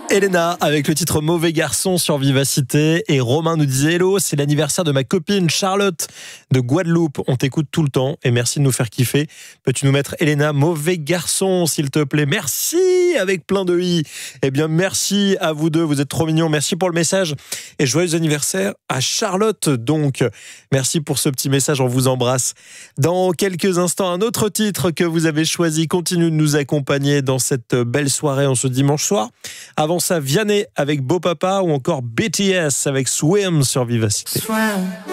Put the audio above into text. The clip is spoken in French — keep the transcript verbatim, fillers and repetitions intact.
Elena avec le titre Mauvais garçon sur Vivacité, et Romain nous disait hello, c'est l'anniversaire de ma copine Charlotte de Guadeloupe, on t'écoute tout le temps et merci de nous faire kiffer. Peux-tu nous mettre Elena Mauvais garçon s'il te plaît? Merci avec plein de i. Eh bien merci à vous deux, vous êtes trop mignons, merci pour le message et joyeux anniversaire à Charlotte donc. Merci pour ce petit message, on vous embrasse. Dans quelques instants, un autre titre que vous avez choisi continue de nous accompagner dans cette belle soirée en ce dimanche soir. Avant ça, Vianney avec Beau Papa ou encore B T S avec Swim sur Vivacité. Swim.